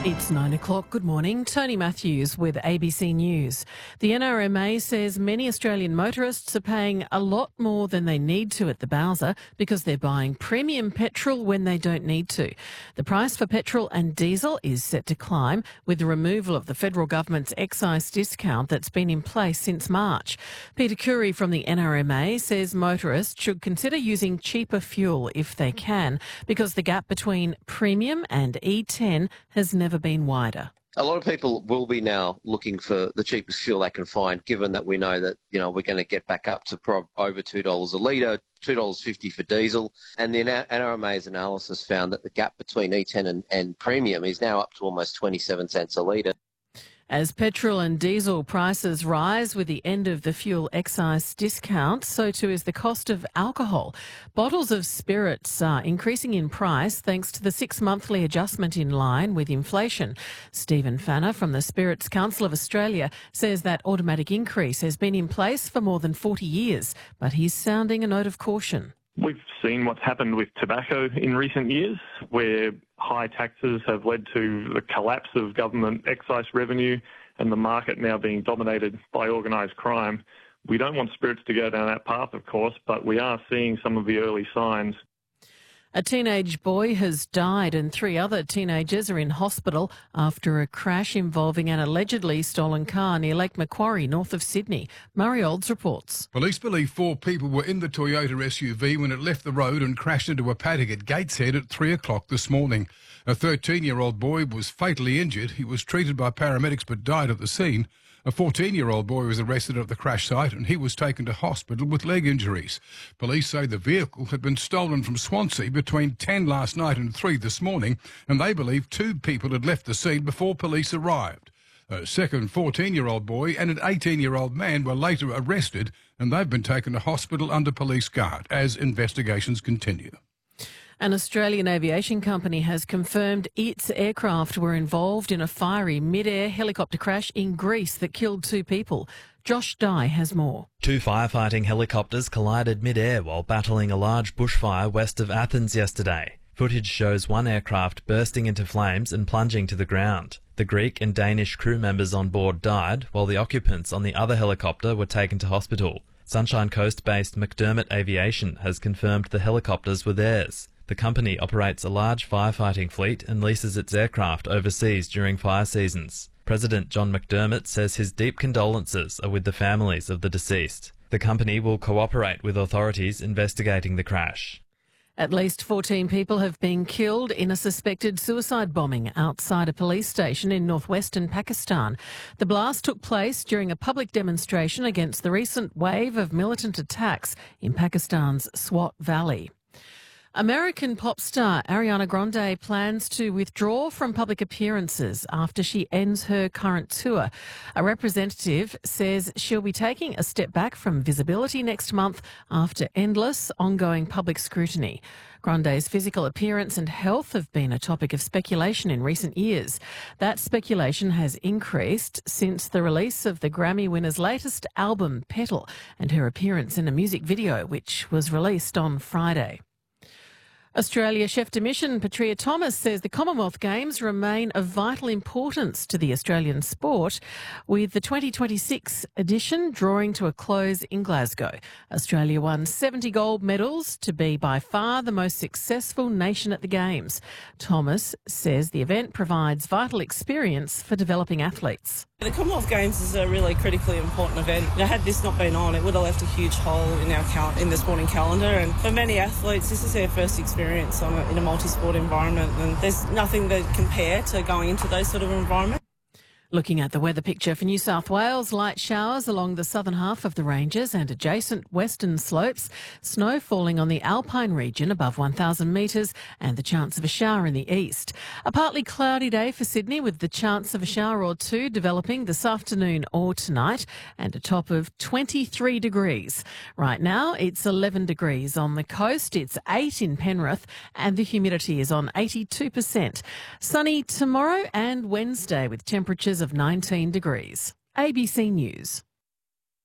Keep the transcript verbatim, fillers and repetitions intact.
It's nine o'clock. Good morning. Tony Matthews with A B C News. The N R M A says many Australian motorists are paying a lot more than they need to at the Bowser because they're buying premium petrol when they don't need to. The price for petrol and diesel is set to climb with the removal of the federal government's excise discount that's been in place since March. Peter Curry from the N R M A says motorists should consider using cheaper fuel if they can because the gap between premium and E ten has never been wider. A lot of people will be now looking for the cheapest fuel they can find, given that we know that, you know, we're going to get back up to pro- over two dollars a litre, two dollars fifty for diesel. And the N R M A's analysis found that the gap between E ten and, and premium is now up to almost twenty-seven cents a litre. As petrol and diesel prices rise with the end of the fuel excise discount, so too is the cost of alcohol. Bottles of spirits are increasing in price thanks to the six-monthly adjustment in line with inflation. Stephen Fanner from the Spirits Council of Australia says that automatic increase has been in place for more than forty years, but he's sounding a note of caution. We've seen what's happened with tobacco in recent years, where high taxes have led to the collapse of government excise revenue and the market now being dominated by organised crime. We don't want spirits to go down that path, of course, but we are seeing some of the early signs. A teenage boy has died and three other teenagers are in hospital after a crash involving an allegedly stolen car near Lake Macquarie, north of Sydney. Murray Olds reports. Police believe four people were in the Toyota S U V when it left the road and crashed into a paddock at Gateshead at three o'clock this morning. A thirteen-year-old boy was fatally injured. He was treated by paramedics but died at the scene. A fourteen-year-old boy was arrested at the crash site and he was taken to hospital with leg injuries. Police say the vehicle had been stolen from Swansea between ten last night and three this morning, and they believe two people had left the scene before police arrived. A second fourteen-year-old boy and an eighteen-year-old man were later arrested, and they've been taken to hospital under police guard as investigations continue. An Australian aviation company has confirmed its aircraft were involved in a fiery mid-air helicopter crash in Greece that killed two people. Josh Dye has more. Two firefighting helicopters collided mid-air while battling a large bushfire west of Athens yesterday. Footage shows one aircraft bursting into flames and plunging to the ground. The Greek and Danish crew members on board died, while the occupants on the other helicopter were taken to hospital. Sunshine Coast-based McDermott Aviation has confirmed the helicopters were theirs. The company operates a large firefighting fleet and leases its aircraft overseas during fire seasons. President John McDermott says his deep condolences are with the families of the deceased. The company will cooperate with authorities investigating the crash. At least fourteen people have been killed in a suspected suicide bombing outside a police station in northwestern Pakistan. The blast took place during a public demonstration against the recent wave of militant attacks in Pakistan's Swat Valley. American pop star Ariana Grande plans to withdraw from public appearances after she ends her current tour. A representative says she'll be taking a step back from visibility next month after endless, ongoing public scrutiny. Grande's physical appearance and health have been a topic of speculation in recent years. That speculation has increased since the release of the Grammy winner's latest album, Petal, and her appearance in a music video, which was released on Friday. Australia Chef de Mission Patria Thomas says the Commonwealth Games remain of vital importance to the Australian sport, with the twenty twenty-six edition drawing to a close in Glasgow. Australia won seventy gold medals to be by far the most successful nation at the Games. Thomas says the event provides vital experience for developing athletes. The Commonwealth Games is a really critically important event. You know, had this not been on, it would have left a huge hole in our cal- in the sporting calendar. And for many athletes, this is their first experience on a, in a multi-sport environment, and there's nothing that compare to going into those sort of environments. Looking at the weather picture for New South Wales, light showers along the southern half of the ranges and adjacent western slopes, snow falling on the Alpine region above one thousand metres and the chance of a shower in the east. A partly cloudy day for Sydney with the chance of a shower or two developing this afternoon or tonight and a top of twenty-three degrees. Right now it's eleven degrees on the coast, it's eight in Penrith and the humidity is on eighty-two percent. Sunny tomorrow and Wednesday with temperatures of nineteen degrees. A B C News.